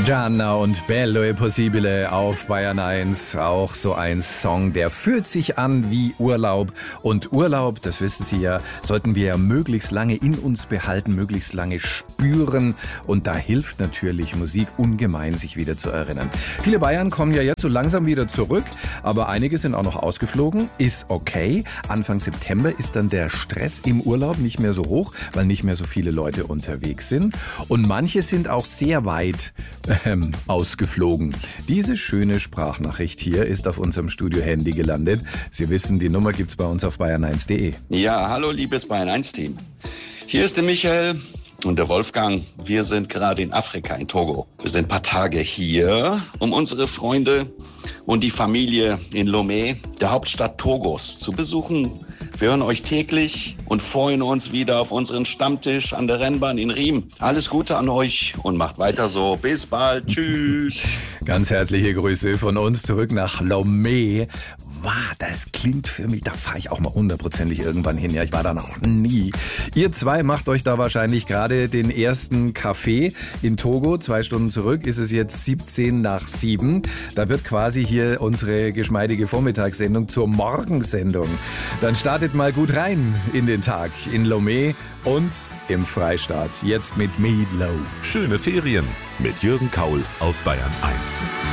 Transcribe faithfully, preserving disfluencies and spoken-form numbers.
Gianna und Bello e Possibile auf Bayern eins. Auch so ein Song, der fühlt sich an wie Urlaub. Und Urlaub, das wissen Sie ja, sollten wir ja möglichst lange in uns behalten, möglichst lange spüren. Und da hilft natürlich Musik ungemein, sich wieder zu erinnern. Viele Bayern kommen ja jetzt so langsam wieder zurück, aber einige sind auch noch ausgeflogen. Ist okay. Anfang September ist dann der Stress im Urlaub nicht mehr so hoch, weil nicht mehr so viele Leute unterwegs sind. Und manche sind auch sehr weit ähm, ausgeflogen. Diese schöne Sprachnachricht hier ist auf unserem Studio-Handy gelandet. Sie wissen, die Nummer gibt's bei uns auf bayern eins punkt de. Ja, hallo liebes Bayern eins Team. Hier ist der Michael und der Wolfgang. Wir sind gerade in Afrika, in Togo. Wir sind ein paar Tage hier, um unsere Freunde und die Familie in Lomé, der Hauptstadt Togos, zu besuchen. Wir hören euch täglich und freuen uns wieder auf unseren Stammtisch an der Rennbahn in Riem. Alles Gute an euch und macht weiter so. Bis bald. Tschüss. Ganz herzliche Grüße von uns zurück nach Lomé. Wow, das klingt für mich, da fahre ich auch mal hundertprozentig irgendwann hin. Ja, ich war da noch nie. Ihr zwei macht euch da wahrscheinlich gerade den ersten Kaffee in Togo. Zwei Stunden zurück ist es jetzt siebzehn nach sieben. Da wird quasi hier unsere geschmeidige Vormittagssendung zur Morgensendung. Dann startet mal gut rein in den Tag in Lomé und im Freistaat. Jetzt mit Meatloaf. Schöne Ferien mit Jürgen Kaul auf Bayern eins.